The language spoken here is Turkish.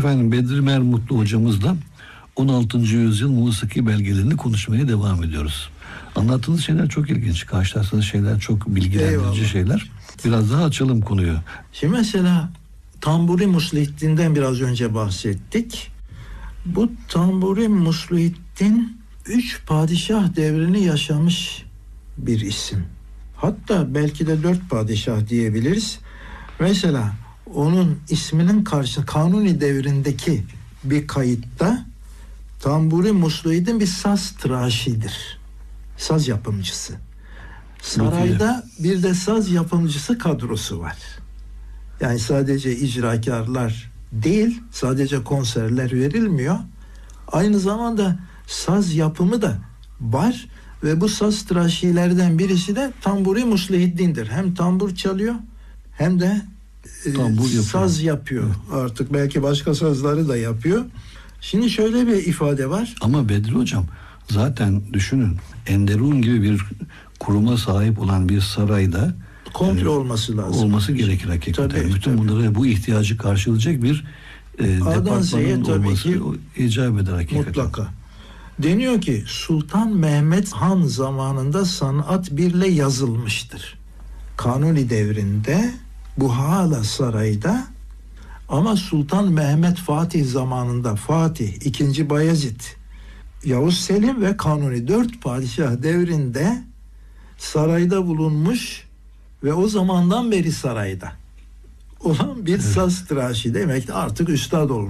Efendim Bedri Mermutlu hocamızla 16. yüzyıl musiki belgelerini konuşmaya devam ediyoruz. Anlattığınız şeyler çok ilginç. Karşılaştığınız şeyler çok bilgilendirici Eyvallah. şeyler. Biraz daha açalım konuyu. Şimdi mesela Tamburi Muslihiddin'den biraz önce bahsettik. Bu Tamburi Muslihiddin 3 padişah devrini yaşamış bir isim. Hatta belki de 4 padişah diyebiliriz. Mesela onun isminin karşı Kanuni devrindeki bir kayıtta Tamburi Muslihiddin bir saz tıraşidir. Saz yapımcısı. Sarayda bir de saz yapımcısı kadrosu var. Yani sadece icrakarlar değil, sadece konserler verilmiyor. Aynı zamanda saz yapımı da var ve bu saz tıraşilerden birisi de Tamburi Muslihiddin'dir. Hem tambur çalıyor hem de saz yapıyor. Artık belki başka sazları da yapıyor. Şimdi şöyle bir ifade var. Ama Bedri hocam zaten düşünün, Enderun gibi bir kuruma sahip olan bir sarayda komple olması lazım. Olması gerekir hakikaten. Tabii, bütün bunları, bu ihtiyacı karşılayacak bir departmanın olması icap eder hakikaten. Mutlaka. Deniyor ki Sultan Mehmet Han zamanında sanat birle yazılmıştır. Kanuni devrinde bu hala sarayda, ama Sultan Mehmet Fatih zamanında Fatih, 2. Bayezid, Yavuz Selim ve Kanuni 4 padişah devrinde sarayda bulunmuş ve o zamandan beri sarayda olan bir saz tıraşı, demek artık üstad olmuş.